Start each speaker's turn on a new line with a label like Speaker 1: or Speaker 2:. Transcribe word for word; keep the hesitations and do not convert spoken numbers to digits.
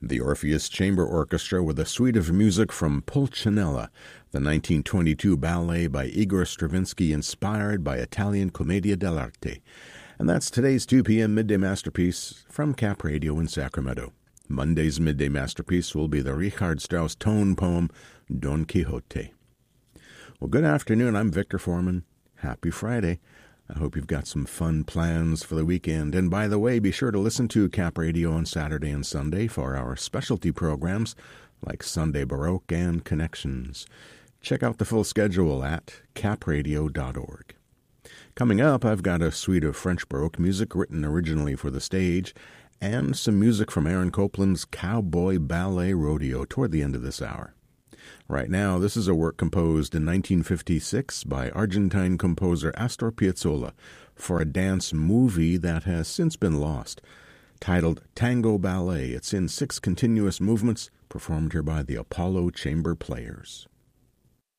Speaker 1: The Orpheus Chamber Orchestra with a suite of music from Pulcinella, the nineteen twenty-two ballet by Igor Stravinsky inspired by Italian Commedia dell'arte. And that's today's two p.m. Midday Masterpiece from Cap Radio in Sacramento. Monday's Midday Masterpiece will be the Richard Strauss tone poem, Don Quixote. Well, good afternoon. I'm Victor Foreman. Happy Friday. I hope you've got some fun plans for the weekend. And by the way, be sure to listen to Cap Radio on Saturday and Sunday for our specialty programs like Sunday Baroque and Connections. Check out the full schedule at cap radio dot org. Coming up, I've got a suite of French Baroque music written originally for the stage and some music from Aaron Copland's Cowboy Ballet Rodeo toward the end of this hour. Right now, this is a work composed in nineteen fifty-six by Argentine composer Astor Piazzolla for a dance movie that has since been lost. Titled Tango Ballet, it's in six continuous movements, performed here by the Apollo Chamber Players.